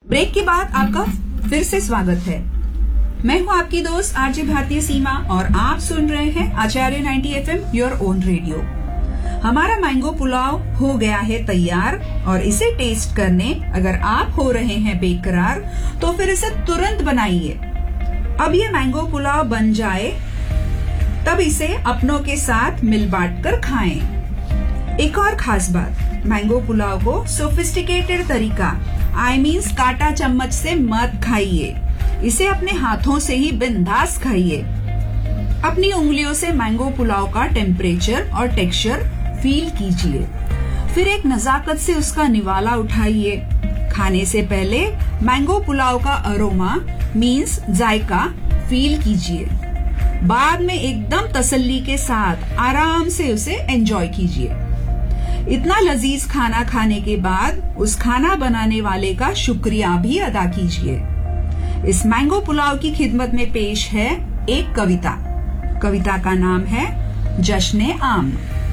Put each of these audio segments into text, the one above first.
Break के बाद आपका फिर से स्वागत है। मैं हूं आपकी दोस्त आरजे भारतीय सीमा और आप सुन रहे हैं आचार्य 90 FM योर ओन रेडियो। हमारा मैंगो पुलाव हो गया है तैयार और इसे टेस्ट करने अगर आप हो रहे हैं बेकरार तो फिर इसे तुरंत बनाइए। अब ये मैंगो पुलाव बन जाए तब इसे अपनों के साथ मिल बांट कर खाएं। एक और खास बात, मैंगो पुलाव को सोफिस्टिकेटेड तरीका कांटा चम्मच से मत खाइए, इसे अपने हाथों से ही बिंदास खाइए। अपनी उंगलियों से मैंगो पुलाव का टेम्परेचर और टेक्सचर फील कीजिए, फिर एक नजाकत से उसका निवाला उठाइए। खाने से पहले मैंगो पुलाव का अरोमा जायका फील कीजिए, बाद में एकदम तसल्ली के साथ आराम से उसे एंजॉय कीजिए। इतना लजीज खाना खाने के बाद उस खाना बनाने वाले का शुक्रिया भी अदा कीजिए। इस मैंगो पुलाव की खिदमत में पेश है एक कविता का नाम है जश्न आम।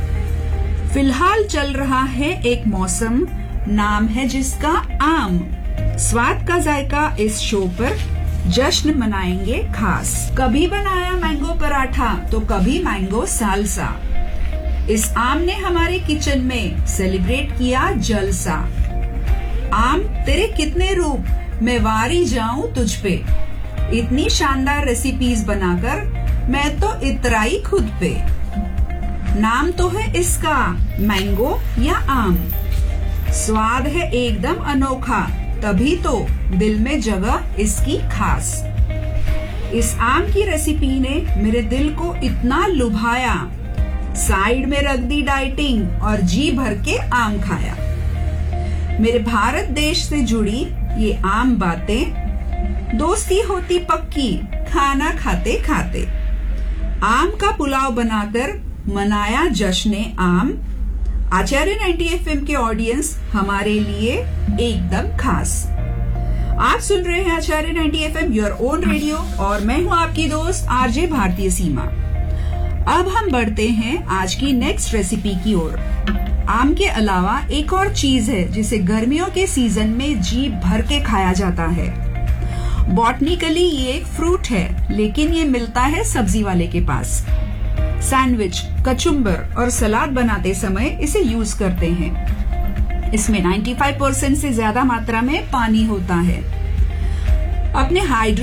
फिलहाल चल रहा है एक मौसम, नाम है जिसका आम। स्वाद का जायका इस शो पर जश्न मनाएंगे खास। कभी बनाया मैंगो पराठा तो कभी मैंगो सालसा, इस आम ने हमारे किचन में सेलिब्रेट किया जलसा। आम तेरे कितने रूप, मैं वारी जाऊं तुझ पे, इतनी शानदार रेसिपीज बनाकर मैं तो इतराई खुद पे। नाम तो है इसका मैंगो या आम, स्वाद है एकदम अनोखा, तभी तो दिल में जगह इसकी खास। इस आम की रेसिपी ने मेरे दिल को इतना लुभाया, साइड में रख दी डाइटिंग और जी भर के आम खाया। मेरे भारत देश से जुड़ी ये आम बातें, दोस्ती होती पक्की खाना खाते खाते। आम का पुलाव बनाकर मनाया जश्न आम। आचार्य 90 FM के ऑडियंस हमारे लिए एकदम खास। आप सुन रहे हैं आचार्य 90 FM योर ओन रेडियो और मैं हूं आपकी दोस्त आरजे भारतीय सीमा। अब हम बढ़ते हैं आज की नेक्स्ट रेसिपी की ओर। आम के अलावा एक और चीज है जिसे गर्मियों के सीजन में जी भर के खाया जाता है। बॉटनिकली ये एक फ्रूट है, लेकिन ये मिलता है सब्जी वाले के पास। सैंडविच, कचुम्बर और सलाद बनाते समय इसे यूज करते हैं। इसमें 95% से ज्यादा मात्रा में पानी होता है। अपने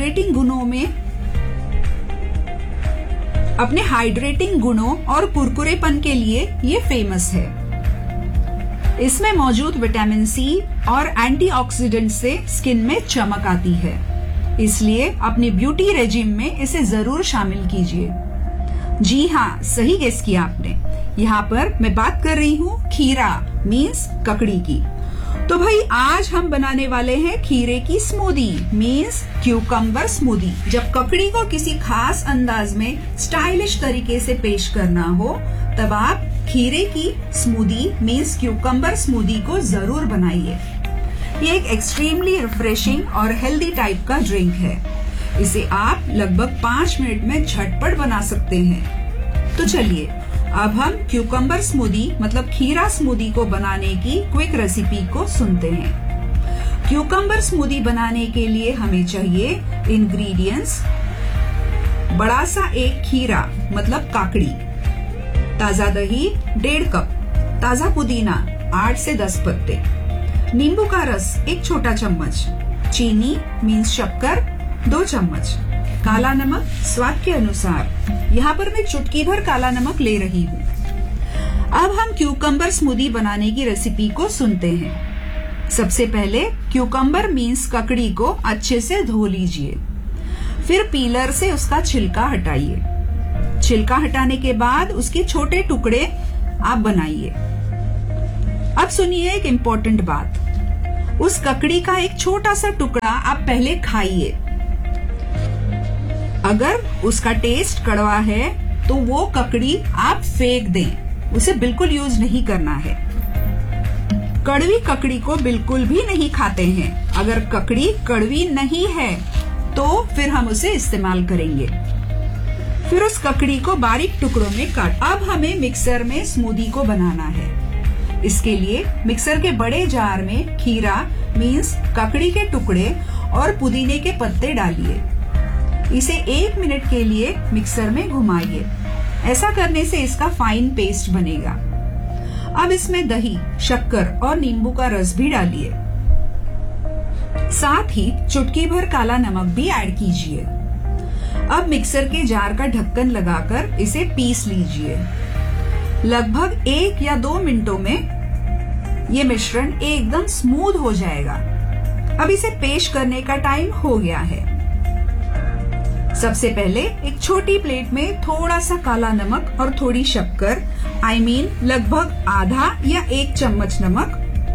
हाइड्रेटिंग गुणों और कुरकुरेपन के लिए ये फेमस है। इसमें मौजूद विटामिन सी और एंटीऑक्सीडेंट से स्किन में चमक आती है, इसलिए अपनी ब्यूटी रेजिम में इसे जरूर शामिल कीजिए। जी हाँ, सही गेस किया आपने। यहाँ पर मैं बात कर रही हूँ खीरा ककड़ी की। तो भाई आज हम बनाने वाले हैं खीरे की स्मूदी क्यूकम्बर स्मूदी। जब ककड़ी को किसी खास अंदाज में स्टाइलिश तरीके से पेश करना हो तब आप खीरे की स्मूदी क्यूकम्बर स्मूदी को जरूर बनाइए। ये एक एक्सट्रीमली रिफ्रेशिंग और हेल्दी टाइप का ड्रिंक है। इसे आप लगभग 5 मिनट में झटपट बना सकते हैं। तो चलिए अब हम क्यूकम्बर स्मूदी मतलब खीरा स्मूदी को बनाने की क्विक रेसिपी को सुनते हैं। क्यूकम्बर स्मूदी बनाने के लिए हमें चाहिए इंग्रेडिएंट्स। बड़ा सा एक खीरा मतलब काकड़ी, ताजा दही 1.5 कप, ताजा पुदीना 8 से 10 पत्ते, नींबू का रस 1 छोटा चम्मच, चीनी शक्कर 2 चम्मच, काला नमक स्वाद के अनुसार। यहाँ पर मैं चुटकी भर काला नमक ले रही हूँ। अब हम क्यूकम्बर स्मूदी बनाने की रेसिपी को सुनते हैं। सबसे पहले क्यूकम्बर ककड़ी को अच्छे से धो लीजिए, फिर पीलर से उसका छिलका हटाइए। छिलका हटाने के बाद उसके छोटे टुकड़े आप बनाइए। अब सुनिए एक इम्पोर्टेंट बात, उस ककड़ी का एक छोटा सा टुकड़ा आप पहले खाइए। अगर उसका टेस्ट कड़वा है तो वो ककड़ी आप फेंक दें, उसे बिल्कुल यूज नहीं करना है। कड़वी ककड़ी को बिल्कुल भी नहीं खाते हैं। अगर ककड़ी कड़वी नहीं है तो फिर हम उसे इस्तेमाल करेंगे। फिर उस ककड़ी को बारीक टुकड़ों में काट। अब हमें मिक्सर में स्मूदी को बनाना है। इसके लिए मिक्सर के बड़े जार में खीरा मीन्स ककड़ी के टुकड़े और पुदीने के पत्ते डालिए। इसे 1 मिनट के लिए मिक्सर में घुमाइए। ऐसा करने से इसका फाइन पेस्ट बनेगा। अब इसमें दही, शक्कर और नींबू का रस भी डालिए। साथ ही चुटकी भर काला नमक भी ऐड कीजिए। अब मिक्सर के जार का ढक्कन लगाकर इसे पीस लीजिए। लगभग 1 या 2 मिनटों में ये मिश्रण एकदम स्मूथ हो जाएगा। अब इसे पेश करने का टाइम हो गया है। सबसे पहले एक छोटी प्लेट में थोड़ा सा काला नमक और थोड़ी शक्कर लगभग आधा या 1 चम्मच नमक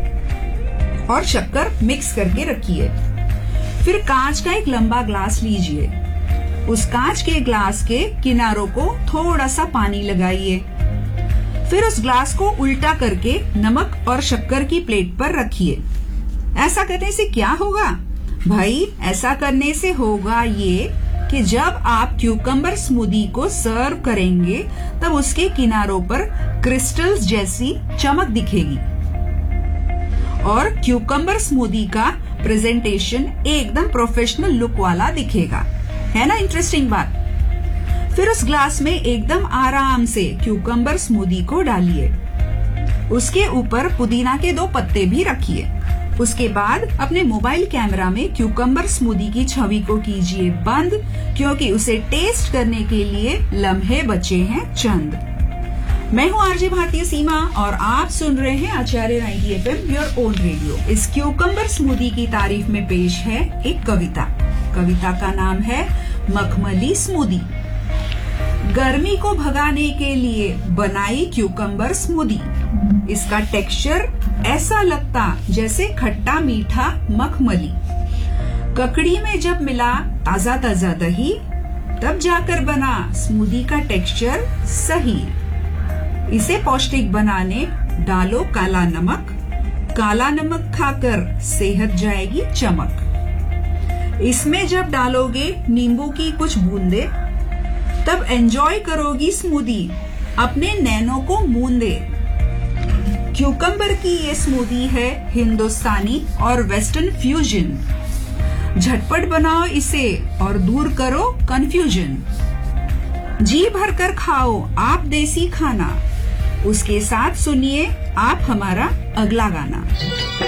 और शक्कर मिक्स करके रखिए। फिर कांच का एक लंबा ग्लास लीजिए। उस कांच के ग्लास के किनारों को थोड़ा सा पानी लगाइए। फिर उस ग्लास को उल्टा करके नमक और शक्कर की प्लेट पर रखिए। ऐसा करने से क्या होगा भाई? ऐसा करने से होगा ये कि जब आप क्यूकम्बर स्मूदी को सर्व करेंगे तब उसके किनारों पर क्रिस्टल्स जैसी चमक दिखेगी और क्यूकम्बर स्मूदी का प्रेजेंटेशन एकदम प्रोफेशनल लुक वाला दिखेगा। है ना इंटरेस्टिंग बात? फिर उस ग्लास में एकदम आराम से क्यूकम्बर स्मूदी को डालिए। उसके ऊपर पुदीना के 2 पत्ते भी रखिए। उसके बाद अपने मोबाइल कैमरा में क्यूकम्बर स्मूदी की छवि को कीजिए बंद, क्योंकि उसे टेस्ट करने के लिए लम्हे बचे हैं चंद। मैं हूँ आरजे भारतीय सीमा और आप सुन रहे हैं आचार्य 90 FM योर ओन रेडियो। इस क्यूकम्बर स्मूदी की तारीफ में पेश है एक कविता। कविता का नाम है मखमली स्मूदी। गर्मी को भगाने के लिए बनाई क्यूकम्बर स्मूदी। इसका टेक्सचर ऐसा लगता जैसे खट्टा मीठा मखमली। ककड़ी में जब मिला ताजा ताजा दही, तब जाकर बना स्मूदी का टेक्सचर सही। इसे पौष्टिक बनाने डालो काला नमक। काला नमक खाकर सेहत जाएगी चमक। इसमें जब डालोगे नींबू की कुछ बूंदे, तब एंजॉय करोगी स्मूदी अपने नैनों को मूंदे। क्यूकम्बर की ये स्मूदी है हिंदुस्तानी और वेस्टर्न फ्यूजन। झटपट बनाओ इसे और दूर करो कंफ्यूजन। जी भरकर खाओ आप देसी खाना। उसके साथ सुनिए आप हमारा अगला गाना।